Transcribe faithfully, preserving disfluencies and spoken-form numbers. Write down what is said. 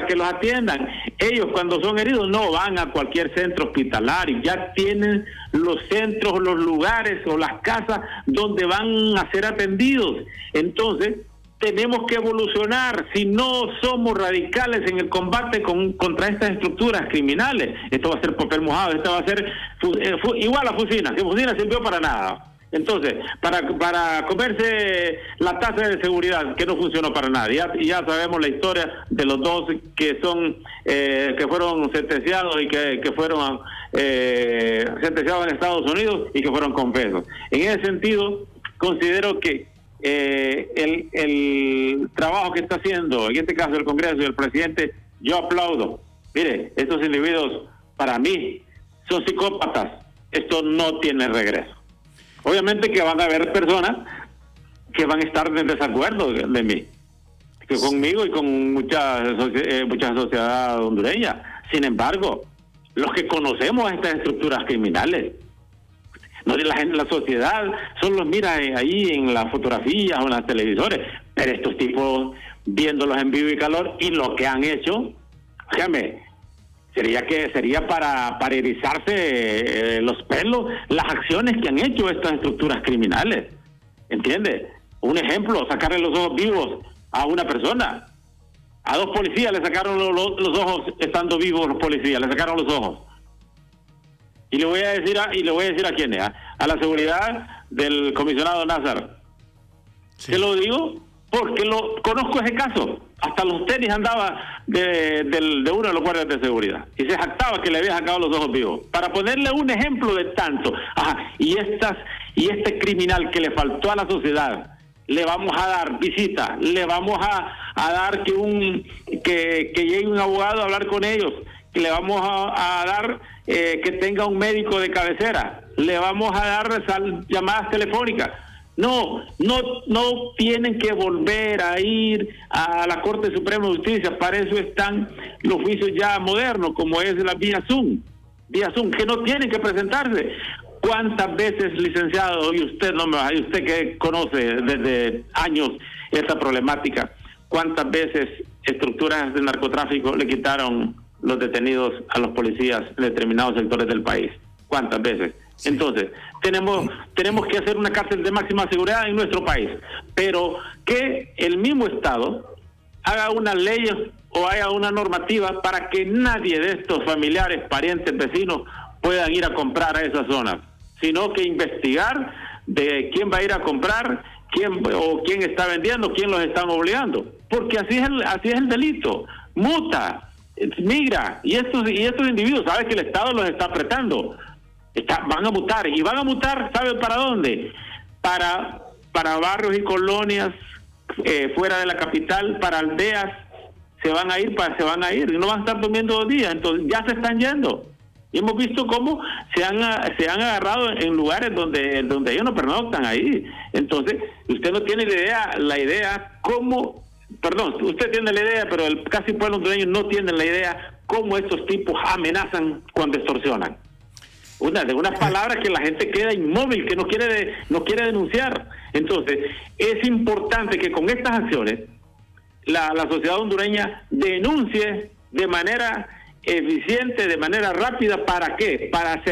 para que los atiendan. Ellos cuando son heridos no van a cualquier centro hospitalario, ya tienen los centros, los lugares o las casas donde van a ser atendidos. Entonces, tenemos que evolucionar. Si no somos radicales en el combate con, contra estas estructuras criminales, esto va a ser papel mojado, esto va a ser fu, eh, fu, igual a Fusina, que Fusina sirvió para nada. Entonces, para para comerse la tasa de seguridad, que no funcionó para nada. Ya, ya sabemos la historia de los dos que son eh, que fueron sentenciados y que, que fueron eh, sentenciados en Estados Unidos y que fueron confesos. En ese sentido, considero que eh, el, el trabajo que está haciendo, en este caso el Congreso y el presidente, yo aplaudo. Mire, estos individuos, para mí, son psicópatas. Esto no tiene regreso. Obviamente que van a haber personas que van a estar en desacuerdo de, de mí, que conmigo y con mucha, eh, mucha sociedad hondureña. Sin embargo, los que conocemos estas estructuras criminales, no, la, la sociedad solo los mira ahí en las fotografías o en las televisores, pero estos tipos viéndolos en vivo y calor y lo que han hecho, déjame, sería que sería para, para erizarse eh, los pelos las acciones que han hecho estas estructuras criminales. ¿Entiende? Un ejemplo, sacarle los ojos vivos a una persona. A dos policías le sacaron los, los, los ojos estando vivos los policías, le sacaron los ojos. Y le voy a decir a, y le voy a decir a quién, a, a la seguridad del comisionado Nazar. Sí. ¿Qué lo digo? Porque lo conozco ese caso. Hasta los tenis andaba de, de, de uno de los guardias de seguridad. Y se jactaba que le había sacado los ojos vivos. Para ponerle un ejemplo de tanto. Ajá, y estas y este criminal que le faltó a la sociedad, le vamos a dar visita, le vamos a, a dar que un que, que llegue un abogado a hablar con ellos, que le vamos a, a dar eh, que tenga un médico de cabecera, le vamos a dar sal, llamadas telefónicas. No, no, no tienen que volver a ir a la Corte Suprema de Justicia. Para eso están los juicios ya modernos, como es la vía Zoom, vía Zoom, que no tienen que presentarse. ¿Cuántas veces, licenciado, y usted no me va, y usted que conoce desde años esta problemática, cuántas veces estructuras de narcotráfico le quitaron los detenidos a los policías en determinados sectores del país? ¿Cuántas veces? Sí. Entonces, tenemos tenemos que hacer una cárcel de máxima seguridad en nuestro país, pero que el mismo Estado haga una ley o haya una normativa para que nadie de estos familiares, parientes, vecinos puedan ir a comprar a esas zonas, sino que investigar de quién va a ir a comprar, quién o quién está vendiendo, quién los están obligando, porque así es el, así es el delito, muta, migra, y estos y estos individuos saben que el Estado los está apretando. Está, van a mutar, y van a mutar, ¿saben para dónde? Para para barrios y colonias eh, fuera de la capital, para aldeas, se van a ir, para, se van a ir, y no van a estar durmiendo dos días, entonces ya se están yendo. Y hemos visto cómo se han se han agarrado en lugares donde donde ellos no pernoctan ahí. Entonces, usted no tiene la idea, la idea cómo, perdón, usted tiene la idea, pero el casi pueblo hondureño no tiene la idea cómo estos tipos amenazan cuando extorsionan. Una de unas palabras que la gente queda inmóvil, que no quiere de, no quiere denunciar. Entonces, es importante que con estas acciones la, la sociedad hondureña denuncie de manera eficiente, de manera rápida. ¿Para qué? Para hacer